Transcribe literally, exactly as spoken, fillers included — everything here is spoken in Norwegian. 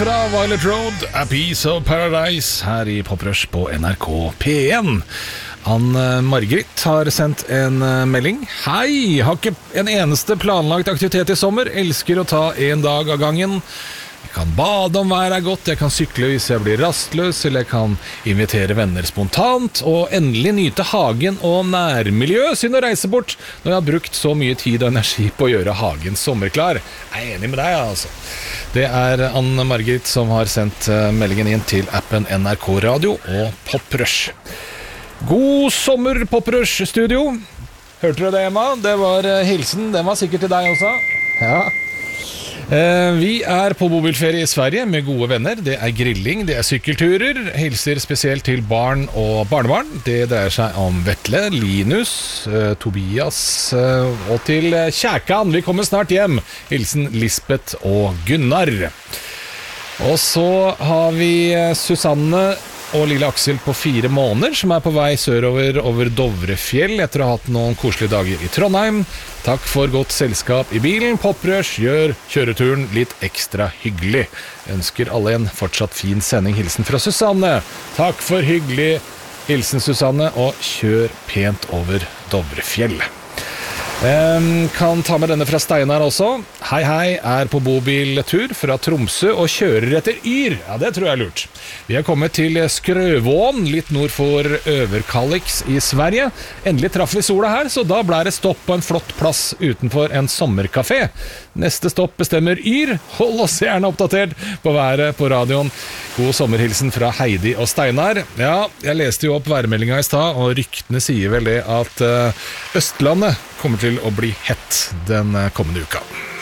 fra Violet Road, A Piece of Paradise, her i Poprush på N R K P én. Ann-Margrit har sendt en melding. Hei, har ikke en eneste planlagt aktivitet i sommer. Elsker å ta en dag av gangen. Jeg kan bade om været er godt, jeg kan sykle hvis jeg blir rastløs, eller jeg kan invitere venner spontant, og endelig nyte hagen og nærmiljø, synd å reise bort når jeg har brukt så mye tid og energi på å gjøre hagen sommerklar. Jeg er enig med deg, altså. Det er Ann-Margrit som har sendt meldingen inn til appen N R K Radio og Poprush. God sommer, Poprush studio. Hørte du det, Emma? Det var hilsen, den var sikkert til deg også. Ja. Vi er på bobilferie i Sverige med gode venner. Det er grilling, det er sykkelturer. Hilser spesielt til barn og barnebarn. Det dreier seg om Vetle, Linus, Tobias og til Kjækan. Vi kommer snart hjem. Hilsen Lisbeth og Gunnar. Og så har vi Susanne og lille Aksel på fire måneder som er på vei sørover over Dovrefjell etter å ha hatt noen koselige dager i Trondheim. Takk for godt selskap i bilen. Poprush gjør kjøreturen litt ekstra hyggelig. Ønsker alle en fortsatt fin sending. Hilsen fra Susanne. Takk for hyggelig. Hilsen Susanne, og kjør pent over Dovrefjell. Um, kan ta med denne fra Steinar også. Hei hei, er på bobiltur fra Tromsø og kjører etter Yr. Ja, det tror jeg er lurt. Vi har kommet til Skrøvån, litt nord for Överkalix i Sverige. Endelig traff vi sola her, så da ble det stopp på en flott plass utenfor en sommerkafé. Neste stopp bestemmer Yr. Hold oss gjerne oppdatert på været på radioen. God sommerhilsen fra Heidi og Steinar. Ja, jeg leste jo opp værmeldinga i stad, og ryktene sier vel det at uh, Østlandet kommer til å bli hett den kommende uka.